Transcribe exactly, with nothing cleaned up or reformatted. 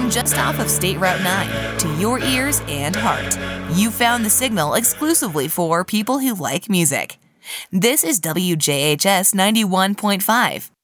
From just off of State Route nine to your ears and heart, you found the signal exclusively for people who like music. This is W J H S ninety-one point five,